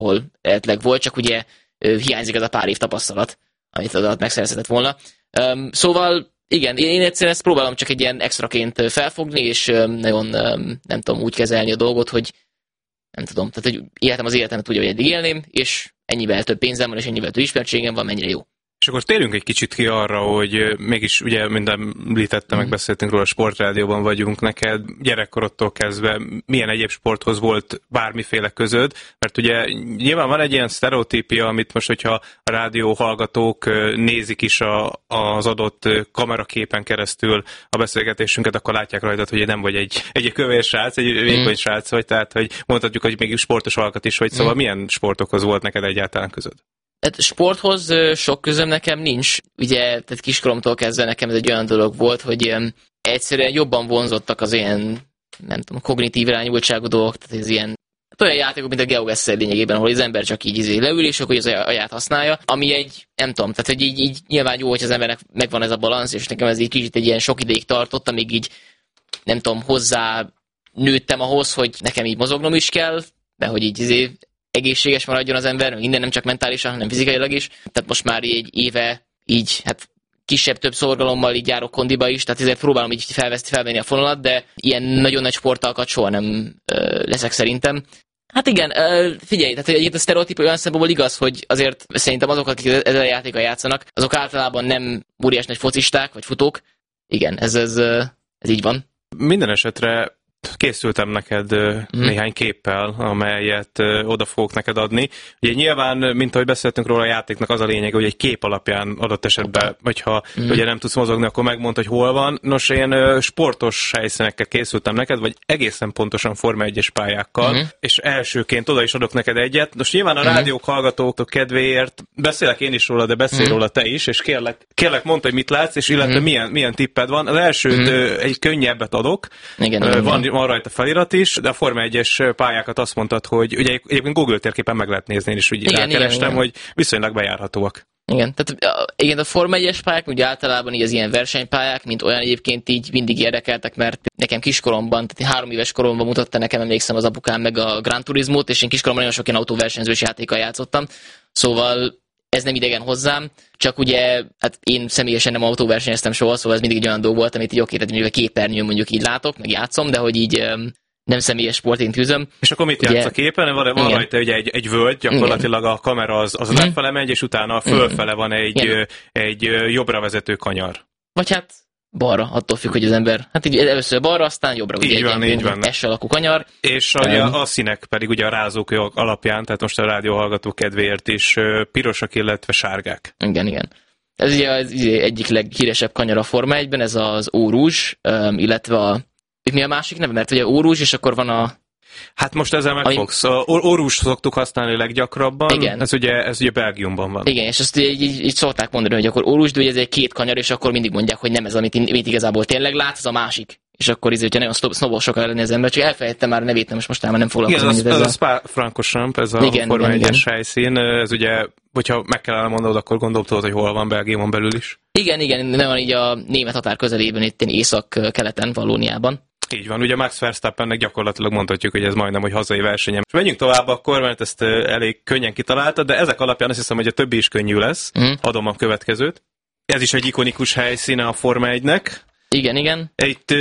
ahol eredetileg volt, csak ugye hiányzik ez a pár év tapasztalat, amit az alatt megszerezhetett volna. Szóval igen, én egyszerűen ezt próbálom csak egy ilyen extraként felfogni, és nagyon nem tudom úgy kezelni a dolgot, hogy nem tudom, tehát hogy éltem az életemet úgy, hogy eddig élném, és ennyivel több pénzem van, és ennyivel több ismertségem van, mennyire jó. És akkor térjünk egy kicsit ki arra, hogy mégis ugye minden említettem, megbeszéltünk róla, sportrádióban vagyunk, neked gyerekkorodtól kezdve milyen egyéb sporthoz volt bármiféle közöd, mert ugye nyilván van egy ilyen sztereotípia, amit most, hogyha a rádió hallgatók nézik is az adott kameraképen keresztül a beszélgetésünket, akkor látják rajtad, hogy nem vagy egy kövér srác, egy vékony srác vagy, tehát hogy mondhatjuk, hogy még sportos alkat is vagy, szóval milyen sportokhoz volt neked egyáltalán közöd? Hát sporthoz sok közöm nekem nincs. Ugye, tehát kiskoromtól kezdve nekem ez egy olyan dolog volt, hogy egyszerűen jobban vonzottak az ilyen, nem tudom, kognitív irányultságú dolgok, tehát ez ilyen olyan játékok, mint a GeoGuessr lényegében, ahol az ember csak így leül, és akkor az agyát használja, ami egy, nem tudom, tehát hogy így nyilván jó, hogy az embernek megvan ez a balansz, és nekem ez egy kicsit egy ilyen sok ideig tartott, amíg így, nem tudom, hozzá nőttem ahhoz, hogy nekem így mozognom is kell, de hogy így egészséges maradjon az ember, minden nem csak mentálisan, hanem fizikailag is. Tehát most már egy éve így, hát kisebb-több szorgalommal így járok kondiba is, tehát ezért próbálom így felvenni a fonalat, de ilyen nagyon nagy sportalkat soha nem leszek szerintem. Hát igen, figyelj, tehát egyébként a sztereotípia olyan szempontból igaz, hogy azért szerintem azok, akik ezzel a játékkal játszanak, azok általában nem óriás nagy focisták, vagy futók. Igen, ez így van. Minden esetre készültem neked néhány képpel, amelyet oda fogok neked adni. Ugye nyilván, mint ahogy beszéltünk róla, a játéknak az a lényeg, hogy egy kép alapján adott esetben, hogyha ugye nem tudsz mozogni, akkor megmondd, hogy hol van. Nos, én sportos helyszínekkel készültem neked, vagy egészen pontosan Forma 1-es pályákkal, és elsőként oda is adok neked egyet. Most nyilván a rádiók hallgatók kedvéért beszélek én is róla, de beszélj róla te is, és kérlek mondd, hogy mit látsz, és illetve milyen tipped van. Az elsőt egy könnyebbet adok. Igen, van rajta felirat is, de a Forma 1-es pályákat azt mondtad, hogy ugye egyébként Google térképen meg lehet nézni, én is úgy rákerestem, hogy viszonylag bejárhatóak. Igen, tehát igen, a Forma 1-es pályák, ugye általában így az ilyen versenypályák, mint olyan egyébként így mindig érdekeltek, mert nekem kiskoromban, tehát 3 éves koromban mutatta nekem, emlékszem az apukám meg a Gran Turismót, és én kiskoromban nagyon sok ilyen autóversenyzős játékkal játszottam, szóval ez nem idegen hozzám, csak ugye, hát én személyesen nem autóversenyeztem soha, szóval ez mindig egy olyan dolog volt, amit így oké, tehát mondjuk a képernyőn mondjuk így látok, meg játszom, de hogy így nem személyes sportként tűzöm. És akkor mit játsz a képen? Van rajta ugye egy völgy, gyakorlatilag a kamera az lefele megy, és utána fölfele van egy jobbra vezető kanyar. Vagy hát balra, attól függ, hogy az ember, hát így először balra, aztán jobbra, ugye így van. S alakú kanyar. És a színek pedig ugye a rázókő alapján, tehát most a rádióhallgató kedvéért is pirosak, illetve sárgák. Igen. Ez ugye az egyik leghíresebb kanyar a Forma 1-ben, ez az Eau Rouge, illetve mi a másik neve? Mert ugye Eau Rouge, és akkor van a... Hát most ezzel megfogsz. Eau Rouge szoktuk használni leggyakrabban. Igen. Ez ugye Belgiumban van. Igen, és azt így szokták mondani, hogy akkor Eau Rouge, de ugye ez egy 2 kanyar, és akkor mindig mondják, hogy nem ez, amit igazából tényleg látsz, az a másik. És akkor hogyha nagyon sznobosok lenni az ember, csak elfelejtettem már a nevét, most már nem foglalkozom. Igen, ez a Spa-Francorchamps, ez a Forma 1-es helyszín. Ez ugye, hogyha meg kellene mondanod, akkor gondoltad, hogy hol van Belgiumon belül is. Igen, nem van így a német határ közelében, itt észak-keleten, Vallóniában. Így van, ugye Max Verstappennek gyakorlatilag mondhatjuk, hogy ez majdnem, hogy hazai versenyem. Menjünk tovább akkor, mert ezt elég könnyen kitaláltad, de ezek alapján azt hiszem, hogy a többi is könnyű lesz. Adom a következőt. Ez is egy ikonikus helyszíne a Forma 1-nek. Igen.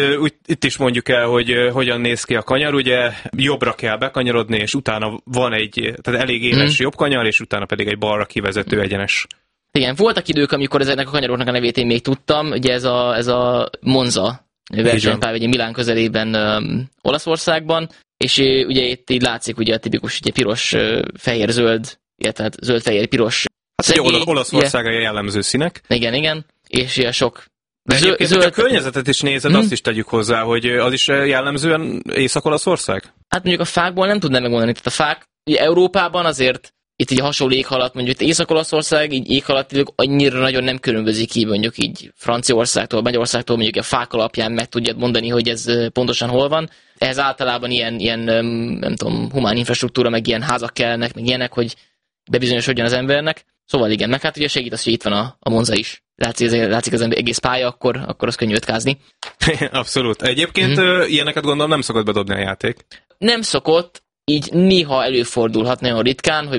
Itt is mondjuk el, hogy hogyan néz ki a kanyar, ugye jobbra kell bekanyarodni, és utána van tehát elég éles jobb kanyar, és utána pedig egy balra kivezető egyenes. Igen, voltak idők, amikor ezeknek a kanyaroknak a nevét én még tudtam, ugye ez a Monza versenypálya, ugye Milán közelében Olaszországban, és ugye itt így látszik ugye a tipikus ugye piros, fehér, zöld, illetve zöld, fehér, piros. Hát ugye Olaszországra jellemző színek. Igen, és ilyen sok de egyébként, a környezetet is nézed, azt is tegyük hozzá, hogy az is jellemzően Észak-Olaszország? Hát mondjuk a fákból nem tudnám megmondani, tehát a fák ugye Európában azért itt így hasonló éghalat, mondjuk Észak-Olaszország így éghalatilag annyira nagyon nem különbözik ki, mondjuk így Franciaországtól, Magyarországtól, mondjuk a fák alapján meg tudjad mondani, hogy ez pontosan hol van. Ehhez általában ilyen nem tudom, humán infrastruktúra, meg ilyen házak kellnek, meg ilyenek, hogy bebizonyosodjon az embernek. Szóval igen, meg hát ugye segít az, hogy itt van a Monza is. Látszik az egész pálya, akkor az könnyű ötkázni. Abszolút. Egyébként ilyeneket gondolom nem szokott bedobni a játék. Nem szokott. így néha előfordulhat, nagyon ritkán, hogy